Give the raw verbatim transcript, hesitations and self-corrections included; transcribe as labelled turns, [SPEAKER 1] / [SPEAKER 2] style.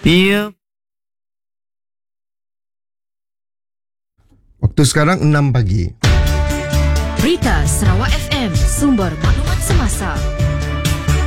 [SPEAKER 1] Ya.
[SPEAKER 2] Waktu sekarang enam pagi.
[SPEAKER 3] Berita Sarawak F M, sumber maklumat semasa.